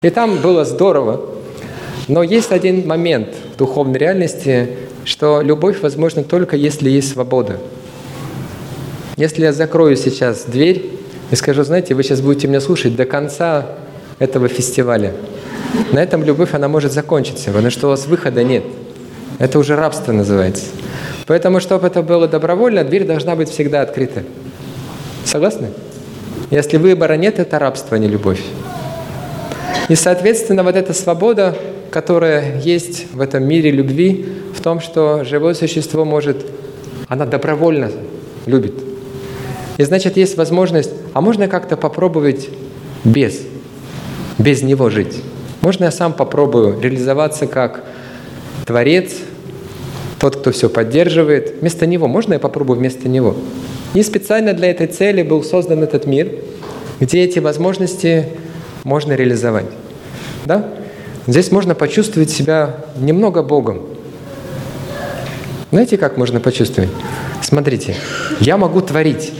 И там было здорово. Но есть один момент в духовной реальности, что любовь возможна только если есть свобода. Если я закрою сейчас дверь и скажу, знаете, вы сейчас будете меня слушать до конца этого фестиваля, на этом любовь, она может закончиться, потому что у вас выхода нет. Это уже рабство называется. Поэтому, чтобы это было добровольно, дверь должна быть всегда открыта. Согласны? Если выбора нет, это рабство, а не любовь. И, соответственно, вот эта свобода, которая есть в этом мире любви, в том, что живое существо может, она добровольно любит. И значит, есть возможность, а можно как-то попробовать без него жить? Можно я сам попробую реализоваться как Творец, тот, кто все поддерживает, вместо него? Можно я попробую вместо него? И специально для этой цели был создан этот мир, где эти возможности можно реализовать. Да? Здесь можно почувствовать себя немного Богом. Знаете, как можно почувствовать? Смотрите, я могу творить.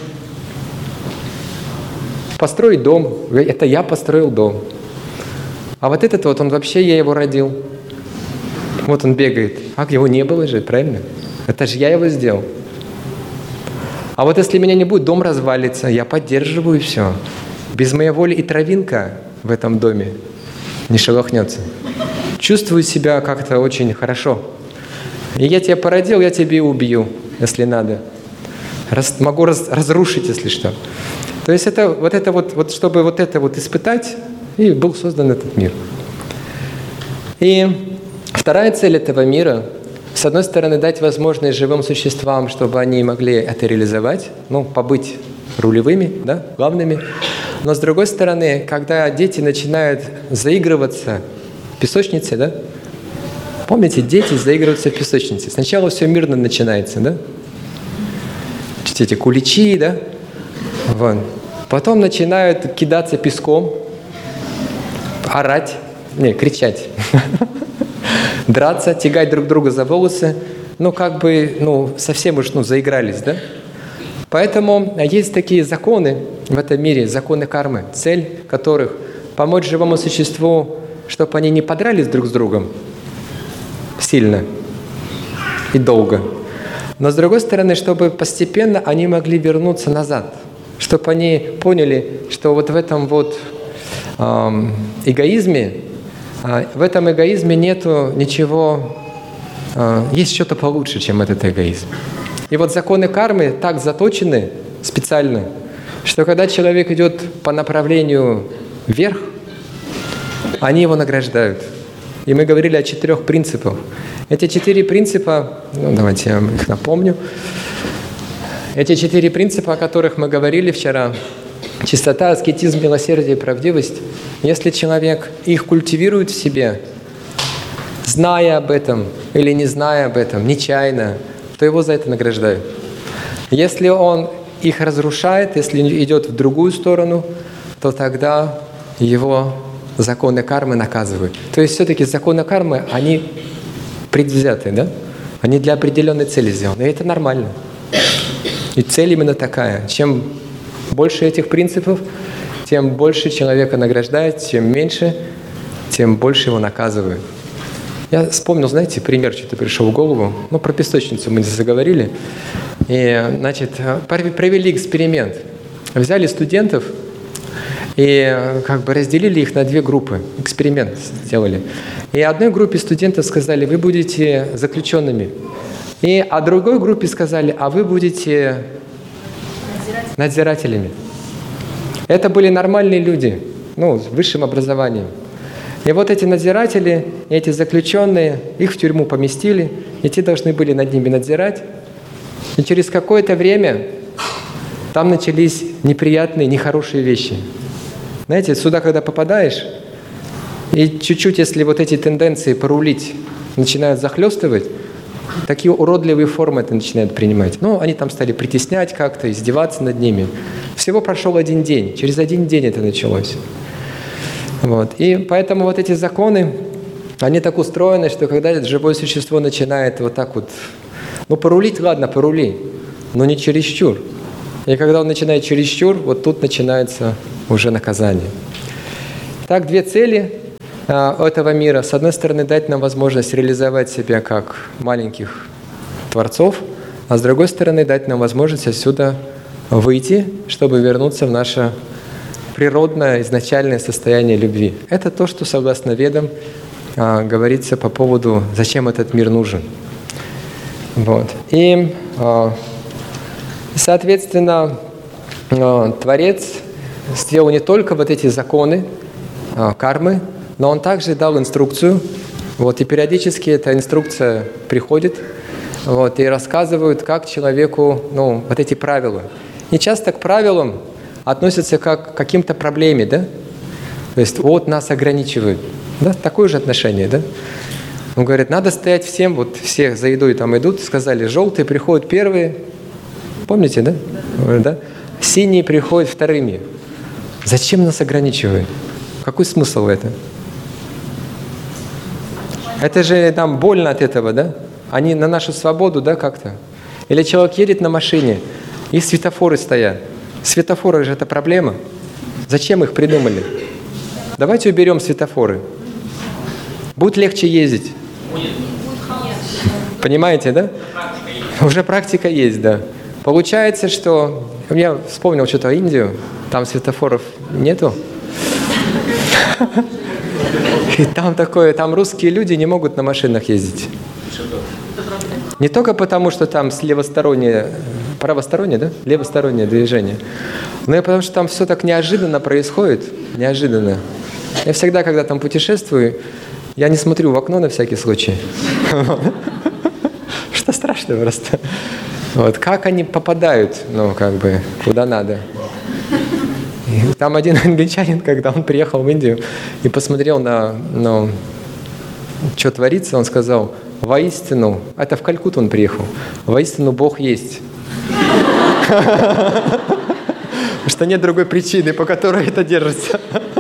Построить дом, это я построил дом. А вот этот вот, он вообще, я его родил. Вот он бегает. А его не было же, правильно? Это же я его сделал. А вот если меня не будет, дом развалится, я поддерживаю все. Без моей воли и травинка в этом доме не шелохнется. Чувствую себя как-то очень хорошо. И я тебя породил, я тебя и убью, если надо. Могу разрушить, если что. То есть это вот чтобы вот это вот испытать, и был создан этот мир. И вторая цель этого мира, с одной стороны, дать возможность живым существам, чтобы они могли это реализовать, побыть рулевыми, да, главными. Но с другой стороны, когда дети начинают заигрываться в песочнице, да, помните, дети заигрываются в песочнице. Сначала все мирно начинается, да? Эти куличи, да? Вот. Потом начинают кидаться песком, орать, кричать, драться, тягать друг друга за волосы. Совсем уж, заигрались, да? Поэтому есть такие законы в этом мире, законы кармы, цель которых помочь живому существу, чтобы они не подрались друг с другом сильно и долго. Но с другой стороны, чтобы постепенно они могли вернуться назад, чтобы они поняли, что вот в этом эгоизме, нету ничего, есть что-то получше, чем этот эгоизм. И вот законы кармы так заточены специально, что когда человек идет по направлению вверх, они его награждают. И мы говорили о 4 принципах. Эти 4 принципа, давайте я их напомню. Эти 4 принципа, о которых мы говорили вчера, чистота, аскетизм, милосердие и правдивость, если человек их культивирует в себе, зная об этом или не зная об этом, нечаянно, то его за это награждают. Если он их разрушает, если идет в другую сторону, то тогда его законы кармы наказывают. То есть все-таки законы кармы, они предвзяты, да? Они для определенной цели сделаны. И это нормально. И цель именно такая. Чем больше этих принципов, тем больше человека награждает, чем меньше, тем больше его наказывают. Я вспомнил, знаете, пример что-то пришел в голову. Про песочницу мы здесь заговорили. И, провели эксперимент. Взяли студентов и разделили их на 2 группы. Эксперимент сделали. И одной группе студентов сказали, вы будете заключенными. И другой группе сказали, а вы будете надзирателями. Это были нормальные люди, с высшим образованием. И вот эти надзиратели, эти заключенные, их в тюрьму поместили, и те должны были над ними надзирать. И через какое-то время там начались неприятные, нехорошие вещи. Знаете, сюда, когда попадаешь, и чуть-чуть, если вот эти тенденции порулить начинают захлестывать, такие уродливые формы это начинают принимать. Они там стали притеснять как-то, издеваться над ними. Всего прошел 1 день. Через 1 день это началось. И поэтому вот эти законы, они так устроены, что когда живое существо начинает вот так вот, порулить, ладно, порули, но не чересчур. И когда он начинает чересчур, вот тут начинается уже наказание. Так, 2 цели этого мира. С одной стороны, дать нам возможность реализовать себя как маленьких творцов, а с другой стороны, дать нам возможность отсюда выйти, чтобы вернуться в наше природное, изначальное состояние любви. Это то, что, согласно Ведам, говорится по поводу, зачем этот мир нужен. Вот. И, соответственно, Творец сделал не только вот эти законы кармы, но Он также дал инструкцию. Вот, и периодически эта инструкция приходит, вот, и рассказывают, как человеку, вот эти правила. Не часто к правилам относятся как к каким-то проблеме, да? То есть вот нас ограничивают. Да? Такое же отношение, да? Он говорит, надо стоять всем, вот все за едой там идут, сказали, желтые приходят первые, помните, да? Да? Синие приходят вторыми. Зачем нас ограничивают? Какой смысл в этом? Это же нам больно от этого, да? Они на нашу свободу, да, как-то? Или человек едет на машине, и светофоры стоят. Светофоры же это проблема. Зачем их придумали? Давайте уберем светофоры. Будет легче ездить. Понимаете, да? Уже практика есть, да. Получается, что... Я вспомнил что-то Индию, там светофоров нету. И там такое, там русские люди не могут на машинах ездить. Не только потому, что там левостороннее, правостороннее, да? Левостороннее движение. Но и потому, что там все так неожиданно происходит. Неожиданно. Я всегда, когда там путешествую, я не смотрю в окно на всякий случай. Что страшного просто. Вот. Как они попадают, куда надо. И там один англичанин, когда он приехал в Индию и посмотрел на что творится, он сказал, воистину, это в Калькутту он приехал, воистину Бог есть. Потому что нет другой причины, по которой это держится.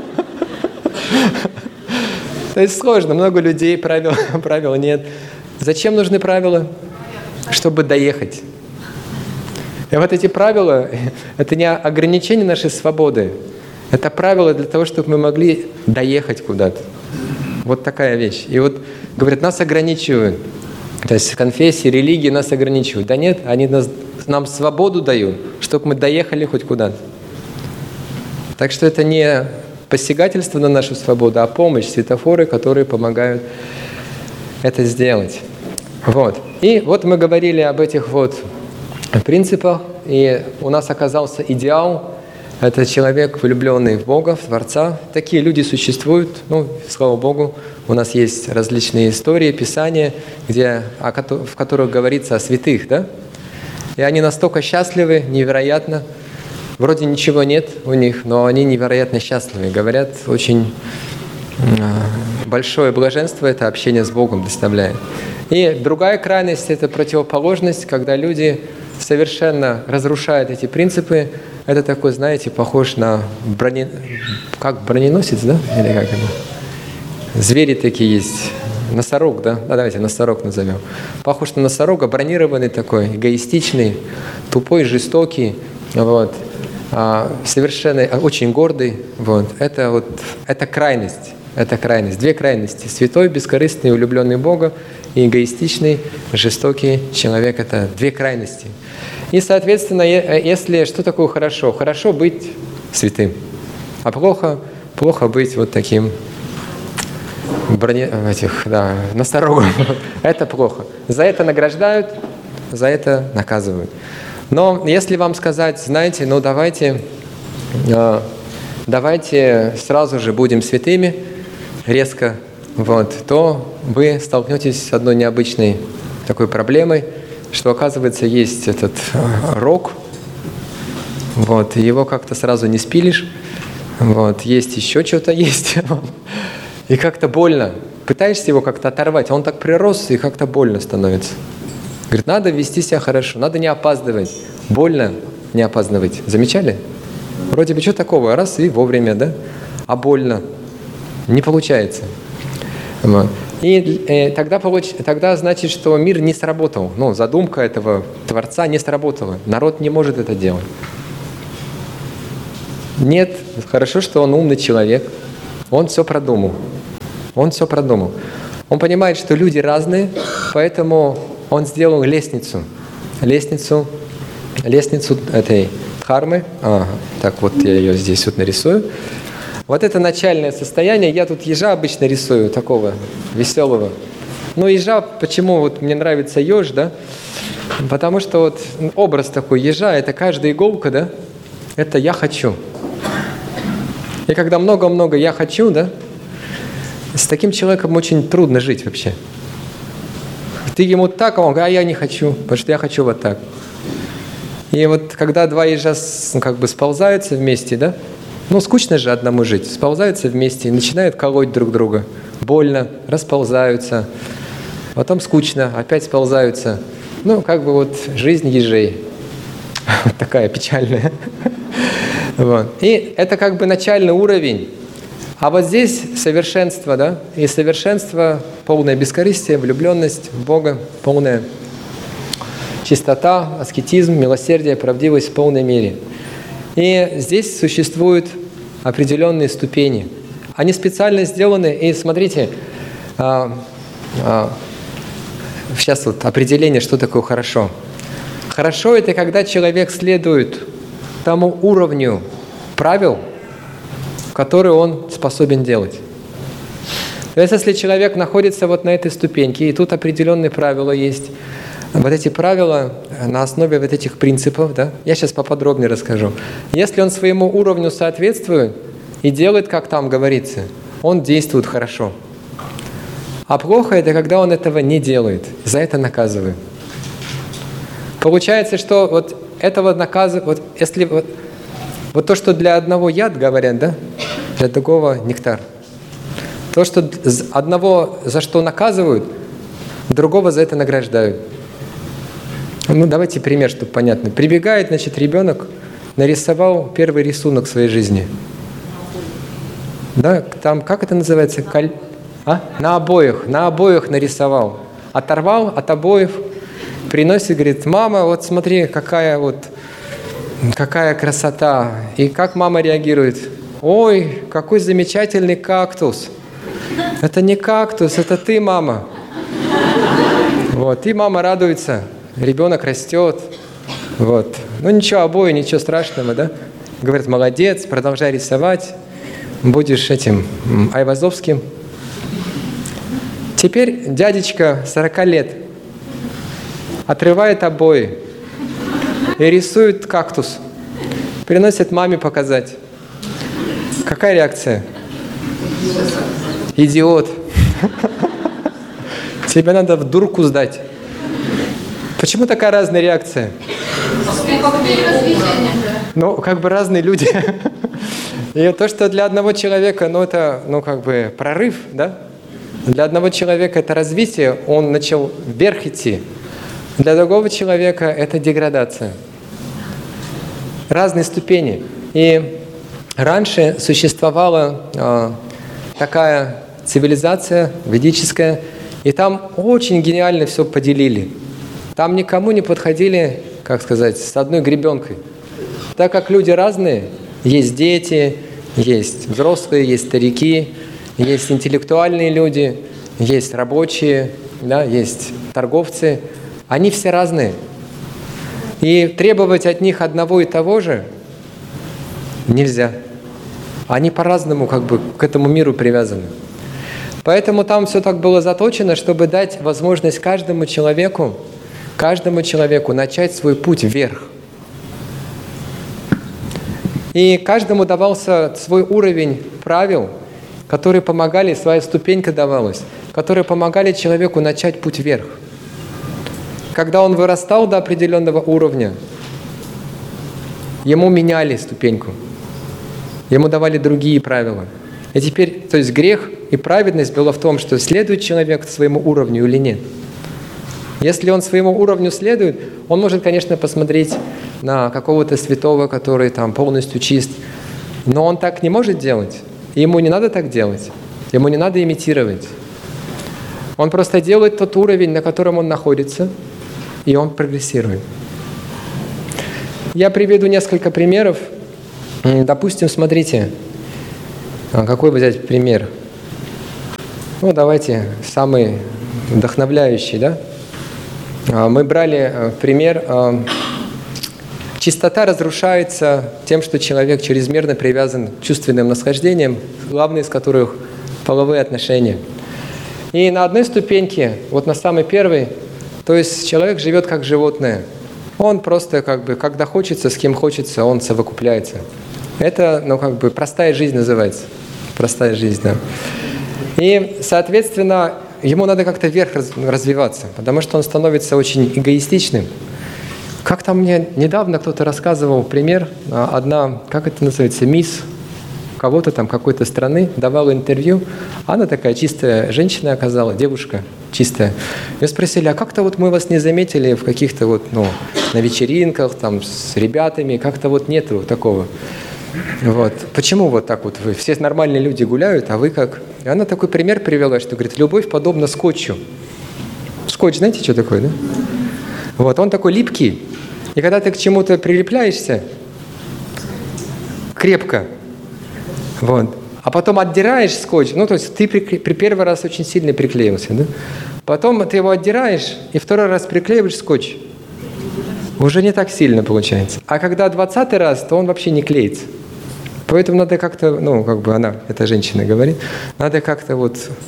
То есть сложно, много людей, правил нет. Зачем нужны правила? Чтобы доехать. И вот эти правила, это не ограничение нашей свободы, это правила для того, чтобы мы могли доехать куда-то. Вот такая вещь. И вот, говорят, нас ограничивают. То есть конфессии, религии нас ограничивают. Да нет, они нам свободу дают, чтобы мы доехали хоть куда-то. Так что это не посягательство на нашу свободу, а помощь, светофоры, которые помогают это сделать. Вот. И вот мы говорили об этих вот принципах, и у нас оказался идеал. Это человек, влюбленный в Бога, в Творца. Такие люди существуют. Слава Богу, у нас есть различные истории, писания, в которых говорится о святых, да? И они настолько счастливы, невероятно. Вроде ничего нет у них, но они невероятно счастливы. Говорят, очень большое блаженство это общение с Богом доставляет. И другая крайность – это противоположность, когда люди совершенно разрушают эти принципы. Это такой, знаете, похож на броненосец, да? Или как это? Звери такие есть. Носорог, да? Давайте носорог назовем. Похож на носорога, бронированный такой, эгоистичный, тупой, жестокий. Вот. Совершенно очень гордый. Вот. Это крайность. Это крайность. Две крайности. Святой, бескорыстный, влюбленный в Бога, и эгоистичный, жестокий человек. Это две крайности. И, соответственно, если что такое хорошо? Хорошо быть святым, а плохо быть вот таким носорогом. Это плохо. За это награждают, за это наказывают. Но если вам сказать, знаете, давайте сразу же будем святыми, резко, то вы столкнетесь с одной необычной такой проблемой, что, оказывается, есть этот рог, его как-то сразу не спилишь, есть еще что-то есть, и как-то больно. Пытаешься его как-то оторвать, а он так прирос, и как-то больно становится. Говорит, надо вести себя хорошо, надо не опаздывать. Больно не опаздывать. Замечали? Вроде бы, что такого? Раз и вовремя, да? А больно. Не получается. И тогда значит, что мир не сработал. Задумка этого Творца не сработала. Народ не может это делать. Нет, хорошо, что он умный человек. Он все продумал. Он все продумал. Он понимает, что люди разные, поэтому он сделал лестницу этой дхармы. Так вот я ее здесь вот нарисую. Вот это начальное состояние. Я тут ежа обычно рисую, такого веселого. Ну, ежа, почему вот мне нравится еж, да? Потому что вот образ такой ежа, это каждая иголка, да? Это я хочу. И когда много-много я хочу, да? С таким человеком очень трудно жить вообще. Ты ему так, а он говорит, а я не хочу, потому что я хочу вот так. И вот когда два ежа как бы сползаются вместе, да? Ну, скучно же одному жить. Сползаются вместе и начинают колоть друг друга. Больно, расползаются. Потом скучно, опять сползаются. Ну, как бы вот жизнь ежей. Вот такая печальная. Вот. И это как бы начальный уровень. А вот здесь совершенство, да? И совершенство, полное бескорыстие, влюбленность в Бога, полная чистота, аскетизм, милосердие, правдивость в полной мере. И здесь существуют определенные ступени. Они специально сделаны, и смотрите, сейчас вот определение, что такое хорошо. Хорошо – это когда человек следует тому уровню правил, который он способен делать. То есть, если человек находится вот на этой ступеньке, и тут определенные правила есть, вот эти правила на основе вот этих принципов, да, я сейчас поподробнее расскажу. Если он своему уровню соответствует и делает, как там говорится, он действует хорошо. А плохо – это когда он этого не делает, за это наказывают. Получается, что вот этого наказывают, вот если вот то, что для одного яд, говорят, да, для другого нектар. То, что одного за что наказывают, другого за это награждают. Ну, давайте пример, чтобы понятно. Прибегает, значит, ребенок, нарисовал первый рисунок в своей жизни. Да, там, как это называется? На обоях нарисовал. Оторвал от обоев, приносит, говорит, мама, вот смотри, какая красота. И как мама реагирует? Ой, какой замечательный кактус. Это не кактус, это ты, мама. Вот, и мама радуется. Ребенок растет. Вот. Ну ничего, обои, ничего страшного, да? Говорит, молодец, продолжай рисовать. Будешь этим Айвазовским. Теперь дядечка 40 лет отрывает обои и рисует кактус. Приносит маме показать. Какая реакция? Идиот. Тебе надо в дурку сдать. Почему такая разная реакция? Ну, как бы разные люди. И то, что для одного человека, ну, это, ну, как бы прорыв, да? Для одного человека это развитие, он начал вверх идти. Для другого человека это деградация. Разные ступени. И раньше существовала такая цивилизация ведическая, и там очень гениально все поделили. Там никому не подходили, как сказать, с одной гребенкой. Так как люди разные, есть дети, есть взрослые, есть старики, есть интеллектуальные люди, есть рабочие, да, есть торговцы. Они все разные. И требовать от них одного и того же нельзя. Они по-разному как бы к этому миру привязаны. Поэтому там все так было заточено, чтобы дать возможность каждому человеку начать свой путь вверх. И каждому давался свой уровень правил, которые помогали, своя ступенька давалась, которые помогали человеку начать путь вверх. Когда он вырастал до определенного уровня, ему меняли ступеньку, ему давали другие правила. И теперь, то есть грех и праведность было в том, что следует человек своему уровню или нет. Если он своему уровню следует, он может, конечно, посмотреть на какого-то святого, который там полностью чист, но он так не может делать. И ему не надо так делать, ему не надо имитировать. Он просто делает тот уровень, на котором он находится, и он прогрессирует. Я приведу несколько примеров. Допустим, смотрите, какой взять пример. Ну, давайте, самый вдохновляющий, да? Мы брали пример. Чистота разрушается тем, что человек чрезмерно привязан к чувственным наслаждениям, главное из которых половые отношения. И на одной ступеньке, вот на самой первой, то есть человек живет как животное. Он просто когда хочется, с кем хочется, он совокупляется. Это, простая жизнь называется. Простая жизнь, да. И, соответственно, ему надо как-то вверх развиваться, потому что он становится очень эгоистичным. Как-то мне недавно кто-то рассказывал пример, одна, как это называется, мисс кого-то там, какой-то страны, давала интервью, она такая чистая женщина оказалась, девушка чистая. Ее спросили, а как-то вот мы вас не заметили в каких-то на вечеринках, там, с ребятами, как-то вот нету такого. Вот. Почему вот так вот вы? Все нормальные люди гуляют, а вы как? И она такой пример привела, что говорит, любовь подобна скотчу. Скотч, знаете, что такое, да? Вот, он такой липкий. И когда ты к чему-то прилепляешься, крепко, вот, а потом отдираешь скотч, то есть ты при первый раз очень сильно приклеился, да? Потом ты его отдираешь и второй раз приклеиваешь скотч. Уже не так сильно получается. А когда 20-й раз, то он вообще не клеится. Поэтому надо как-то, она, эта женщина говорит, надо как-то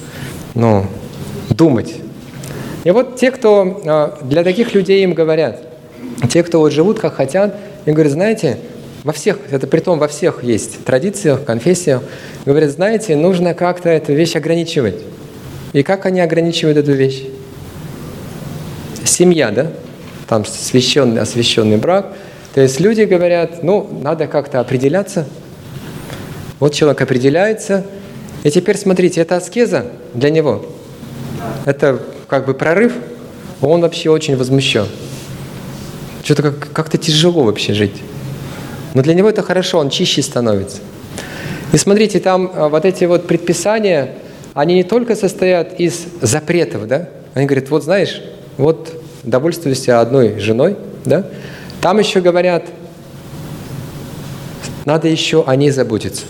думать. И вот те, кто, для таких людей им говорят, те, кто живут как хотят, им говорят, знаете, во всех есть традициях, конфессиях, говорят, знаете, нужно как-то эту вещь ограничивать. И как они ограничивают эту вещь? Семья, да? Там освященный брак. То есть люди говорят, надо как-то определяться. Вот человек определяется. И теперь смотрите, это аскеза для него. Это прорыв. Он вообще очень возмущен. Что-то как-то тяжело вообще жить. Но для него это хорошо, он чище становится. И смотрите, там вот эти вот предписания, они не только состоят из запретов, да? Они говорят, вот знаешь, вот довольствуйся одной женой, да? Там еще говорят, надо еще о ней заботиться.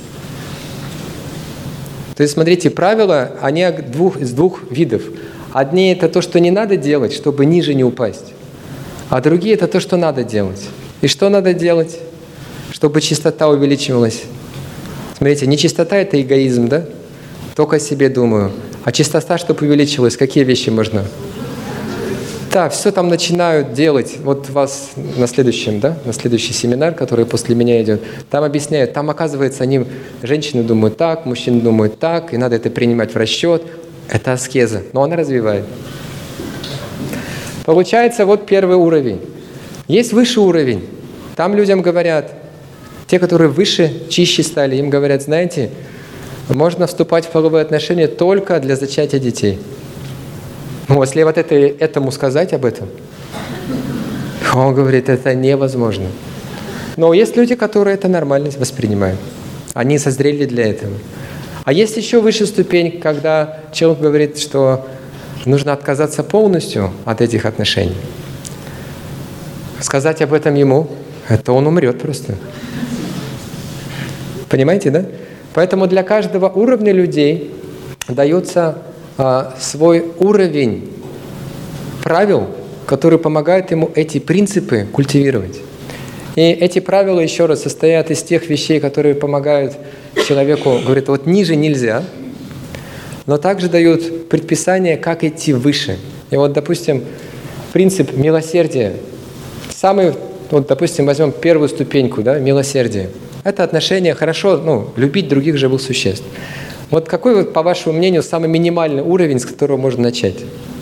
То есть, смотрите, правила, они из двух видов. Одни – это то, что не надо делать, чтобы ниже не упасть. А другие – это то, что надо делать. И что надо делать, чтобы чистота увеличивалась? Смотрите, нечистота – это эгоизм, да? Только о себе думаю. А чистота, чтобы увеличилась, какие вещи можно? Да, все там начинают делать. Вот вас на следующий семинар, который после меня идет, там объясняют, там оказывается, женщины думают так, мужчины думают так, и надо это принимать в расчет. Это аскеза, но она развивает. Получается, вот первый уровень. Есть высший уровень. Там людям говорят, те, которые выше, чище стали, им говорят, знаете, можно вступать в половые отношения только для зачатия детей. Если вот этому сказать об этом, он говорит, это невозможно. Но есть люди, которые это нормально воспринимают. Они созрели для этого. А есть еще высшая ступень, когда человек говорит, что нужно отказаться полностью от этих отношений. Сказать об этом ему, это он умрет просто. Понимаете, да? Поэтому для каждого уровня людей дается свой уровень правил, которые помогают ему эти принципы культивировать. И эти правила, еще раз, состоят из тех вещей, которые помогают человеку, говорит, вот ниже нельзя, но также дают предписание, как идти выше. И вот, допустим, принцип милосердия. Допустим, возьмем первую ступеньку, да, милосердие. Это отношение хорошо, любить других живых существ. Вот какой, по вашему мнению, самый минимальный уровень, с которого можно начать?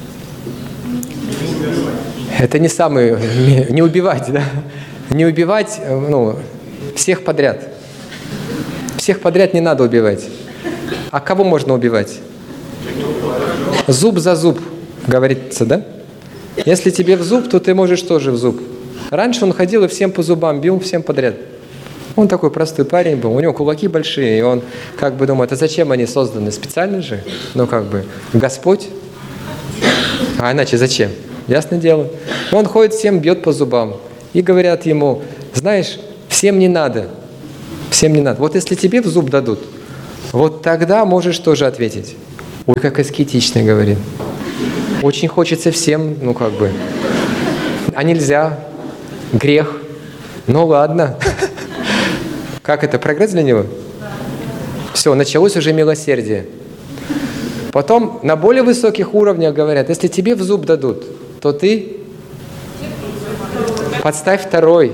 Это не самый... Не убивать, да? Не убивать, всех подряд. Всех подряд не надо убивать. А кого можно убивать? Зуб за зуб, говорится, да? Если тебе в зуб, то ты можешь тоже в зуб. Раньше он ходил и всем по зубам бил, всем подряд. Он такой простой парень был, у него кулаки большие, и он думает, а зачем они созданы? Специально же? Господь. А иначе зачем? Ясное дело. Он ходит, всем бьет по зубам. И говорят ему, знаешь, всем не надо. Всем не надо. Вот если тебе в зуб дадут, вот тогда можешь тоже ответить. Ой, как аскетично, говорит. Очень хочется всем, ну как бы. А нельзя. Грех. Ну ладно. Как это, прогресс для него? Все, началось уже милосердие. Потом на более высоких уровнях говорят, если тебе в зуб дадут, то ты подставь второй.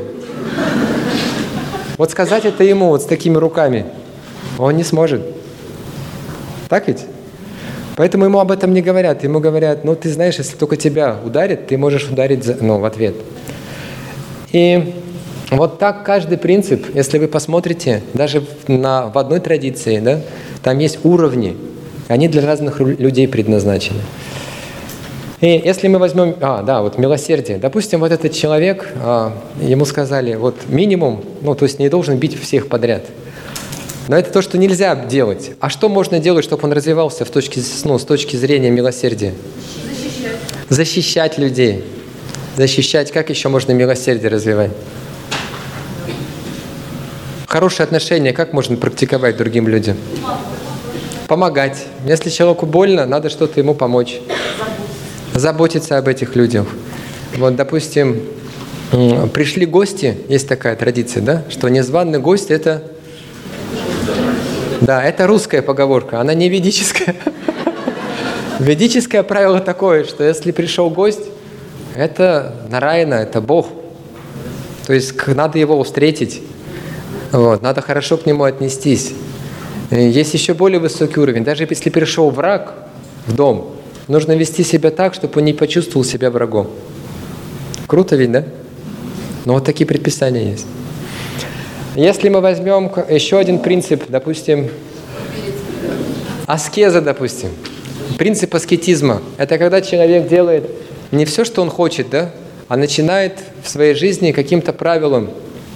Вот сказать это ему вот с такими руками, он не сможет. Так ведь? Поэтому ему об этом не говорят. Ему говорят, ну ты знаешь, если только тебя ударят, ты можешь ударить в ответ. И вот так каждый принцип, если вы посмотрите, даже в одной традиции, да, там есть уровни, они для разных людей предназначены. И если мы возьмем, вот милосердие, допустим, вот этот человек, ему сказали, вот минимум, ну то есть не должен бить всех подряд. Но это то, что нельзя делать. А что можно делать, чтобы он развивался с точки зрения милосердия? Защищать людей. Защищать, как еще можно милосердие развивать? Хорошие отношения, как можно практиковать другим людям? Помогать. Если человеку больно, надо что-то ему помочь. Заботиться об этих людях. Вот, допустим, пришли гости, есть такая традиция, да, что незваный гость – это… Да, это русская поговорка, она не ведическая. Ведическое правило такое, что если пришел гость, это Нараяна, это Бог. То есть надо его встретить, вот, надо хорошо к нему отнестись. Есть еще более высокий уровень. Даже если пришел враг в дом, нужно вести себя так, чтобы он не почувствовал себя врагом. Круто ведь, да? Но вот такие предписания есть. Если мы возьмем еще один принцип, допустим, аскеза, допустим. Принцип аскетизма. Это когда человек делает не все, что он хочет, да, а начинает в своей жизни каким-то правилам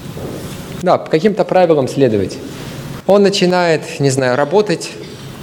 следовать. Он начинает, не знаю, работать,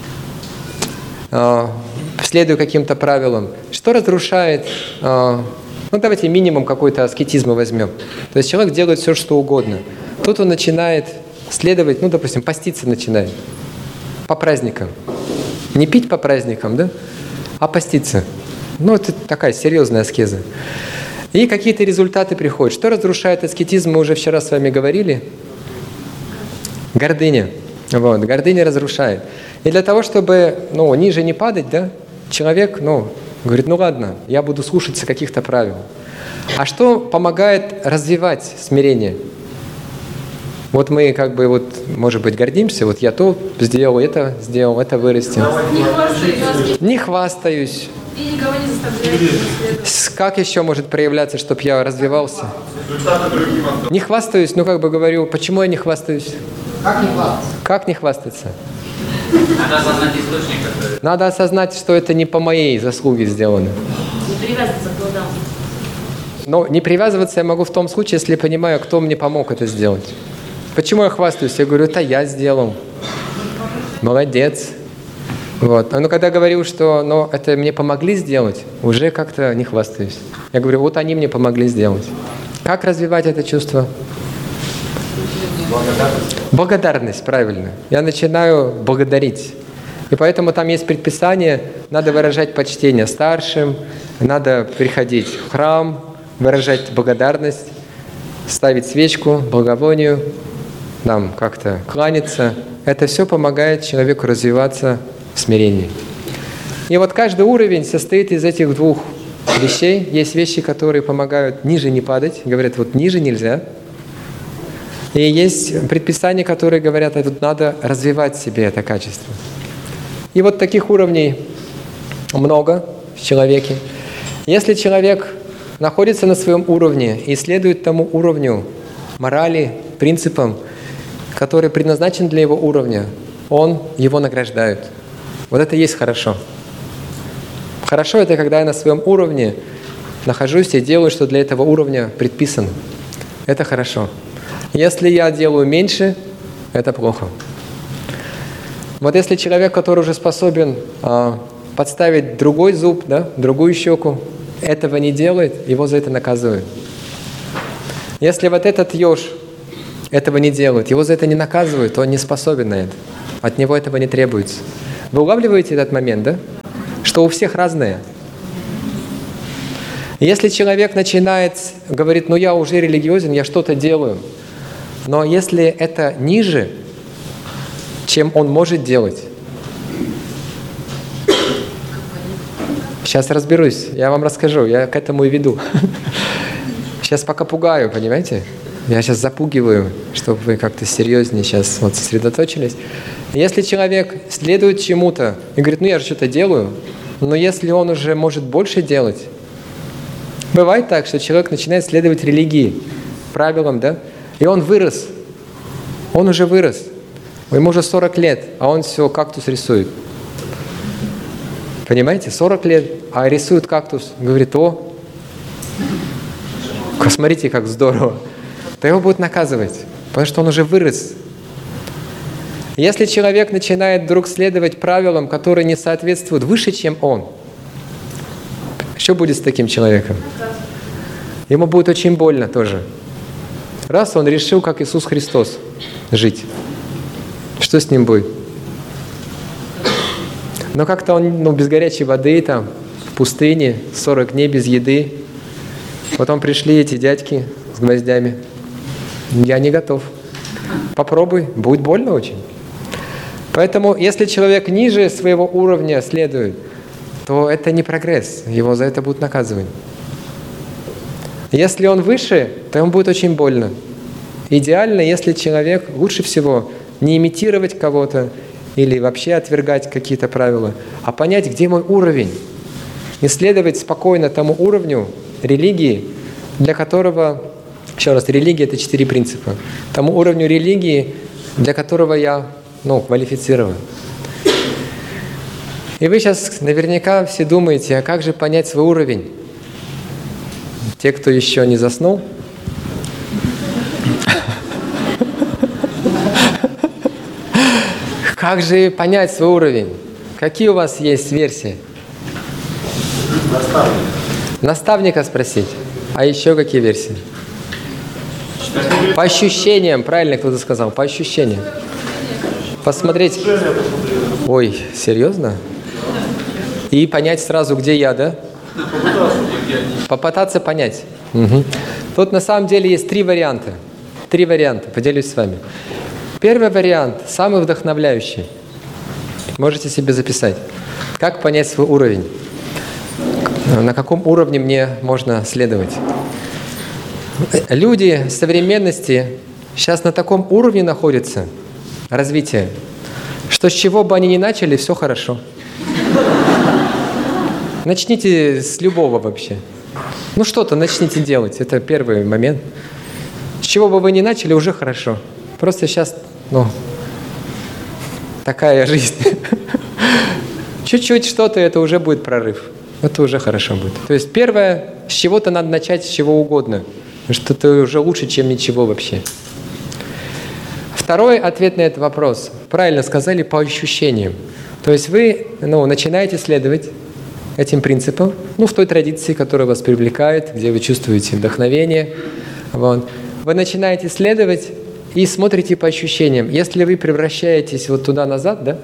следуя каким-то правилам. Что разрушает, давайте минимум какой-то аскетизма возьмем. То есть человек делает все, что угодно. Тут он начинает следовать, допустим, поститься начинает по праздникам. Не пить по праздникам, да, а поститься. Это такая серьезная аскеза. И какие-то результаты приходят. Что разрушает аскетизм, мы уже вчера с вами говорили. Гордыня. Вот, гордыня разрушает. И для того, чтобы, ниже не падать, да, человек, говорит, ладно, я буду слушаться каких-то правил. А что помогает развивать смирение? Вот мы может быть, гордимся, вот я то сделал, это вырастил. Не хвастаюсь. И никого не заставляю. Как еще может проявляться, чтобы я развивался? Не хвастаюсь, говорю, почему я не хвастаюсь? Как не хвастаться? Как не хвастаться? Надо осознать источник. Надо осознать, что это не по моей заслуге сделано. Не привязываться к плодам. Но не привязываться я могу в том случае, если понимаю, кто мне помог это сделать. Почему я хвастаюсь? Я говорю, это я сделал. Молодец. Вот. Но когда говорю, что это мне помогли сделать, уже как-то не хвастаюсь. Я говорю, вот они мне помогли сделать. Как развивать это чувство? Благодарность, правильно. Я начинаю благодарить. И поэтому там есть предписание, надо выражать почтение старшим, надо приходить в храм, выражать благодарность, ставить свечку, благовонию, как-то кланяться. Это все помогает человеку развиваться в смирении. И вот каждый уровень состоит из этих двух вещей. Есть вещи, которые помогают ниже не падать. Говорят, вот ниже нельзя. И есть предписания, которые говорят, тут надо развивать в себе это качество. И вот таких уровней много в человеке. Если человек находится на своем уровне и следует тому уровню морали, принципам, который предназначен для его уровня, его награждают. Вот это и есть хорошо. Хорошо – это когда я на своем уровне нахожусь и делаю, что для этого уровня предписано. Это хорошо. Если я делаю меньше, это плохо. Вот если человек, который уже способен подставить другой зуб, да, другую щеку, этого не делает, его за это наказывают. Если вот этот еж этого не делает, его за это не наказывают, то он не способен на это. От него этого не требуется. Вы улавливаете этот момент, да? Что у всех разное. Если человек начинает, говорит, ну я уже религиозен, я что-то делаю, но если это ниже, чем он может делать, сейчас разберусь, я вам расскажу, я к этому и веду. Сейчас пока пугаю, понимаете? Я сейчас запугиваю, чтобы вы как-то серьезнее сейчас вот сосредоточились. Если человек следует чему-то и говорит, ну я же что-то делаю, но если он уже может больше делать, бывает так, что человек начинает следовать религии, правилам, да, и он вырос, он уже вырос, ему уже 40 лет, а он все кактус рисует. Понимаете, 40 лет, а рисует кактус, говорит, о, смотрите, как здорово. То его будут наказывать, потому что он уже вырос. Если человек начинает вдруг следовать правилам, которые не соответствуют выше, чем он, что будет с таким человеком? Ему будет очень больно тоже. Раз он решил, как Иисус Христос, жить, что с ним будет? Но как-то он без горячей воды, там, в пустыне, 40 дней без еды. Потом пришли эти дядьки с гвоздями. Я не готов. Попробуй, будет больно очень. Поэтому, если человек ниже своего уровня следует, то это не прогресс, его за это будут наказывать. Если он выше, то ему будет очень больно. Идеально, если человек, лучше всего не имитировать кого-то или вообще отвергать какие-то правила, а понять, где мой уровень. И следовать спокойно тому уровню религии, для которого, еще раз, религия — это 4 принципа, тому уровню религии, для которого я квалифицирован. И вы сейчас наверняка все думаете, а как же понять свой уровень? Те, кто еще не заснул. Как же понять свой уровень? Какие у вас есть версии? Наставника спросить. А еще какие версии? По ощущениям, правильно кто-то сказал, по ощущениям. Посмотреть. Ой, серьезно? И понять сразу, где я, да? Попытаться понять. Угу. Тут на самом деле есть 3 варианта. 3 варианта, поделюсь с вами. Первый вариант, самый вдохновляющий. Можете себе записать. Как понять свой уровень? На каком уровне мне можно следовать? Люди современности сейчас на таком уровне находятся, развития, что с чего бы они ни начали, все хорошо. Начните с любого вообще. Что-то начните делать, это первый момент. С чего бы вы ни начали, уже хорошо. Просто сейчас, такая жизнь. Чуть-чуть что-то, это уже будет прорыв. Это уже хорошо будет. То есть первое, с чего-то надо начать, с чего угодно. Потому что это уже лучше, чем ничего вообще. Второй ответ на этот вопрос. Правильно сказали, по ощущениям. То есть вы начинаете следовать этим принципам, в той традиции, которая вас привлекает, где вы чувствуете вдохновение. Вот. Вы начинаете следовать и смотрите по ощущениям. Если вы превращаетесь вот туда-назад, да?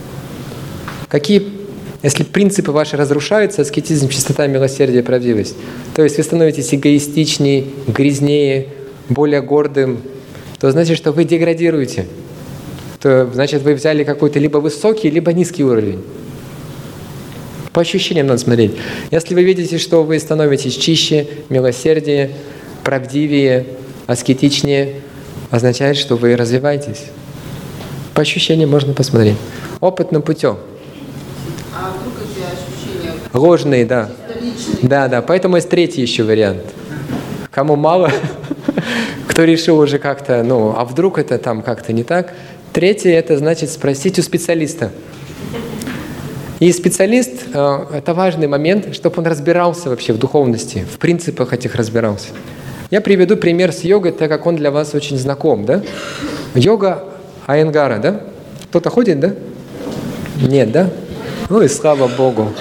Если принципы ваши разрушаются, аскетизм, чистота, милосердие, правдивость, то есть вы становитесь эгоистичнее, грязнее, более гордым, то значит, что вы деградируете. То значит, вы взяли какой-то либо высокий, либо низкий уровень. По ощущениям надо смотреть. Если вы видите, что вы становитесь чище, милосерднее, правдивее, аскетичнее, означает, что вы развиваетесь. По ощущениям можно посмотреть. Опытным путем. А вдруг эти ощущения? Ложные, да. Да. Поэтому есть третий еще вариант. Кому мало, кто решил уже как-то, а вдруг это там как-то не так. Третье, это значит спросить у специалиста. И специалист, это важный момент, чтобы он разбирался вообще в духовности, в принципах этих разбирался. Я приведу пример с йогой, так как он для вас очень знаком, да? Йога Айенгара, да? Кто-то ходит, да? Нет, да? И слава Богу.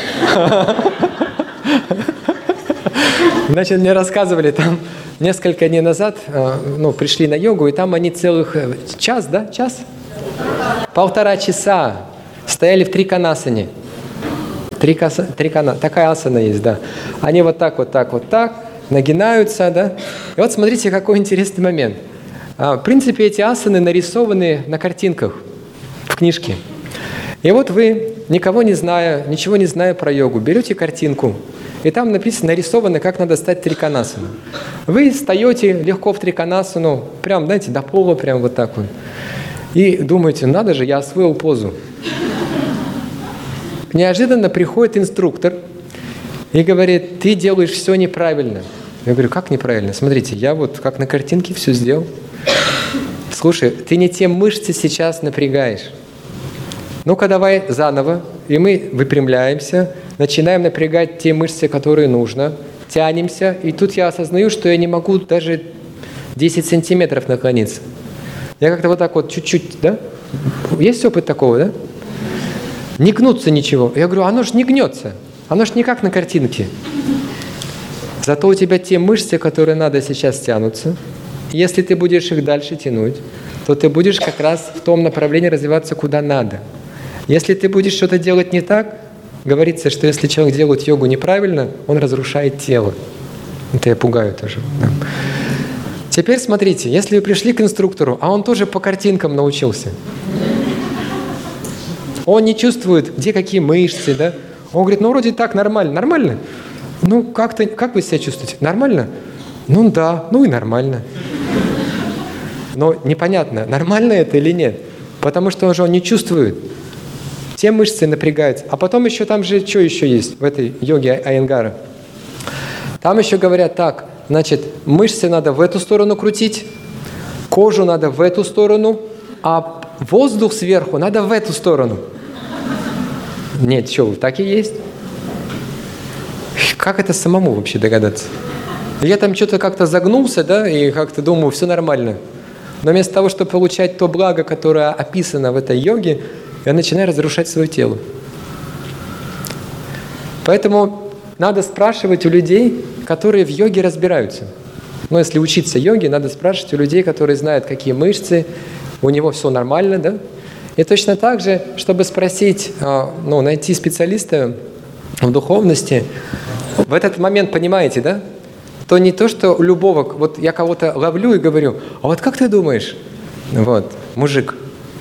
Значит, мне рассказывали там несколько дней назад, пришли на йогу, и там они целых час, да? Час? 1,5 часа стояли в триконасане. Такая асана есть, да. Они вот так, нагинаются, да. И вот смотрите, какой интересный момент. В принципе, эти асаны нарисованы на картинках в книжке. И вот вы, никого не зная, ничего не зная про йогу, берете картинку, и там написано, нарисовано, как надо стать триконасану. Вы встаете легко в триконасану, прям, знаете, до пола, прям вот так вот. И думаете, надо же, я освоил позу. Неожиданно приходит инструктор и говорит, ты делаешь все неправильно. Я говорю, как неправильно? Смотрите, я вот как на картинке все сделал. Слушай, ты не те мышцы сейчас напрягаешь. Ну-ка давай заново. И мы выпрямляемся, начинаем напрягать те мышцы, которые нужно, тянемся. И тут я осознаю, что я не могу даже 10 сантиметров наклониться. Я как-то вот так вот чуть-чуть, да? Есть опыт такого, да? Не гнуться ничего. Я говорю, оно ж не гнется. Оно ж не как на картинке. Зато у тебя те мышцы, которые надо, сейчас тянутся. Если ты будешь их дальше тянуть, то ты будешь как раз в том направлении развиваться, куда надо. Если ты будешь что-то делать не так, говорится, что если человек делает йогу неправильно, он разрушает тело. Это я пугаю тоже. Да. Теперь смотрите, если вы пришли к инструктору, а он тоже по картинкам научился, он не чувствует, где какие мышцы, да? Он говорит, ну вроде так, нормально. Нормально? Ну как вы себя чувствуете? Нормально? Ну да, ну и нормально. Но непонятно, нормально это или нет. Потому что он не чувствует. Те мышцы напрягаются. А потом еще там же, что еще есть в этой йоге Айенгара? Там еще говорят так, значит, мышцы надо в эту сторону крутить, кожу надо в эту сторону, а воздух сверху надо в эту сторону. Нет, что, так и есть. Как это самому вообще догадаться? Я там что-то как-то загнулся, да, и как-то думаю, все нормально. Но вместо того, чтобы получать то благо, которое описано в этой йоге, я начинаю разрушать свое тело. Поэтому надо спрашивать у людей, которые в йоге разбираются. Но если учиться йоге, надо спрашивать у людей, которые знают, какие мышцы, у него все нормально, да? И точно так же, чтобы спросить, найти специалиста в духовности, в этот момент, понимаете, да? То не то, что у любого, вот я кого-то ловлю и говорю, а вот как ты думаешь, вот, мужик,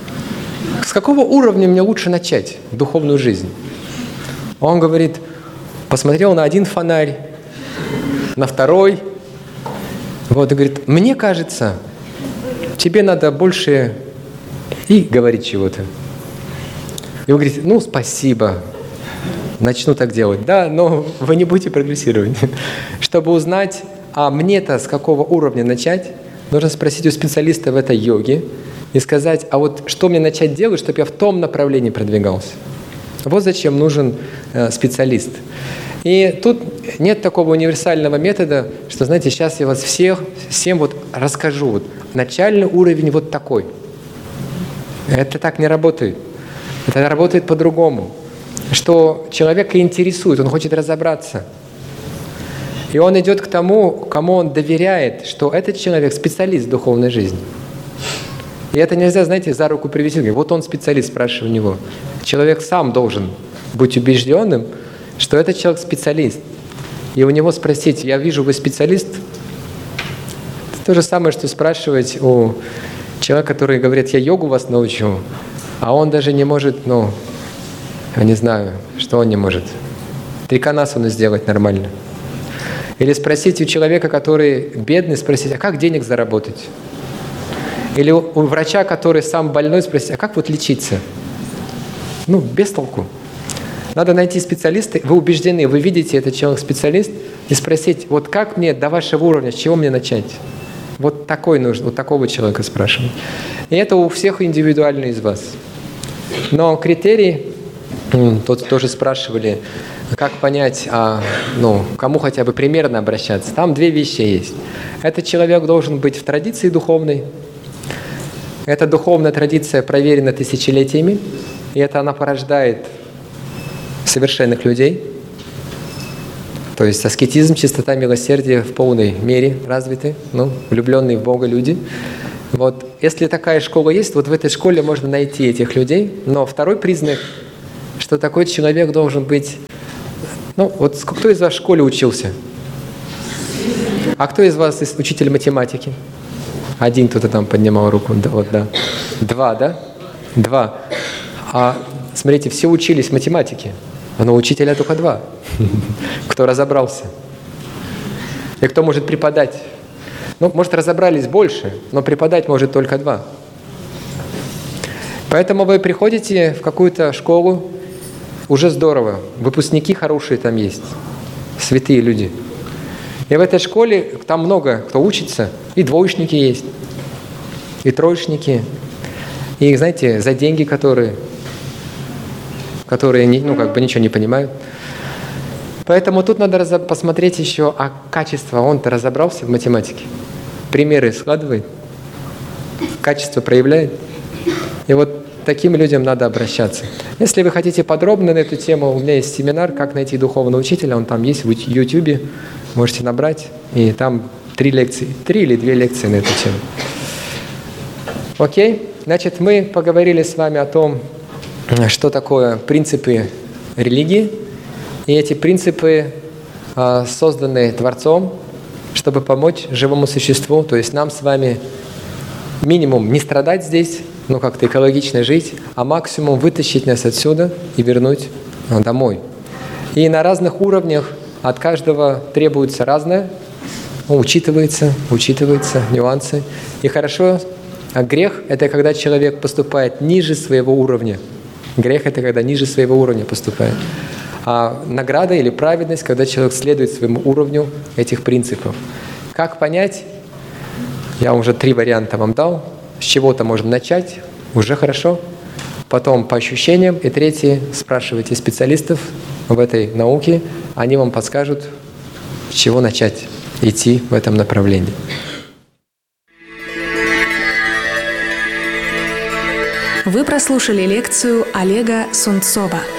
с какого уровня мне лучше начать духовную жизнь? Он говорит, посмотрел на один фонарь, на второй, вот, и говорит, мне кажется, тебе надо больше и говорить чего-то. И вы говорите, ну, спасибо, начну так делать. Да, но вы не будете прогрессировать. Чтобы узнать, а мне-то с какого уровня начать, нужно спросить у специалиста в этой йоге и сказать, а вот что мне начать делать, чтобы я в том направлении продвигался. Вот зачем нужен специалист. И тут нет такого универсального метода, что, знаете, сейчас я вас всем вот расскажу. Вот, начальный уровень вот такой. Это так не работает. Это работает по-другому. Что человека интересует, он хочет разобраться. И он идет к тому, кому он доверяет, что этот человек специалист в духовной жизни. И это нельзя, знаете, за руку привести. Вот он специалист, спрашиваю у него. Человек сам должен быть убежденным, что этот человек специалист. И у него спросить, я вижу, вы специалист? Это то же самое, что спрашивать у человека, который говорит, я йогу вас научу, а он даже не может, я не знаю, что он не может. Триконасану сделать нормально. Или спросить у человека, который бедный, спросить, а как денег заработать? Или у врача, который сам больной, спросить, а как вот лечиться? Без толку. Надо найти специалиста, вы убеждены, вы видите, этот человек специалист, и спросить, вот как мне до вашего уровня, с чего мне начать? Вот такой нужно, вот такого человека спрашивать. И это у всех индивидуально из вас. Но критерий, тут тоже спрашивали, как понять, кому хотя бы примерно обращаться. Там две вещи есть. Этот человек должен быть в традиции духовной. Эта духовная традиция проверена тысячелетиями, и это она порождает совершенных людей. То есть аскетизм, чистота, милосердие в полной мере развиты, влюбленные в Бога люди. Вот, если такая школа есть, вот в этой школе можно найти этих людей. Но второй признак – что такой человек должен быть... Ну, вот кто из вас в школе учился? А кто из вас учитель математики? Один кто-то там поднимал руку. Да, вот, да. 2, да? 2. А смотрите, все учились математике, но учителя только 2. Кто разобрался? И кто может преподать? Ну, может, разобрались больше, но преподать может только 2. Поэтому вы приходите в какую-то школу, уже здорово. Выпускники хорошие там есть, святые люди. И в этой школе там много кто учится, и двоечники есть, и троечники, и, знаете, за деньги, которые ничего не понимают. Поэтому тут надо посмотреть еще, а качество, он-то разобрался в математике, примеры складывает, качество проявляет. И вот таким людям надо обращаться. Если вы хотите подробно на эту тему, у меня есть семинар «Как найти духовного учителя», он там есть в YouTube, можете набрать, и там 3 лекции, 3 или 2 лекции на эту тему. Окей? Значит, мы поговорили с вами о том, что такое принципы религии, и эти принципы созданы Творцом, чтобы помочь живому существу, то есть нам с вами минимум не страдать здесь, как-то экологично жить, а максимум вытащить нас отсюда и вернуть домой. И на разных уровнях от каждого требуется разное, учитывается нюансы. И хорошо, грех – это когда человек поступает ниже своего уровня. Грех – это когда ниже своего уровня поступает. А награда или праведность, когда человек следует своему уровню этих принципов. Как понять? Я уже 3 варианта вам дал. С чего-то можно начать, уже хорошо. Потом по ощущениям. И 3, спрашивайте специалистов в этой науке. Они вам подскажут, с чего начать идти в этом направлении. Вы прослушали лекцию Олега Сунцова.